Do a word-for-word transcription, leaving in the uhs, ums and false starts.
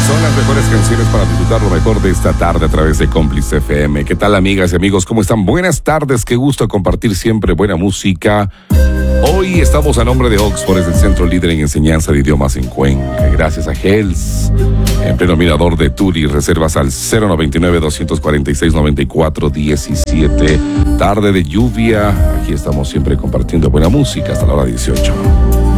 Son las mejores canciones para disfrutar lo mejor de esta tarde a través de Cómplice F M. ¿Qué tal, amigas y amigos? ¿Cómo están? Buenas tardes, qué gusto compartir siempre buena música. Hoy estamos a nombre de Oxford, es el centro líder en enseñanza de idiomas en Cuenca. Gracias a Hells, en pleno mirador de Turi, reservas al cero noventa y nueve, doscientos cuarenta y seis, noventa y cuatro diecisiete. Tarde de lluvia, aquí estamos siempre compartiendo buena música hasta la hora dieciocho.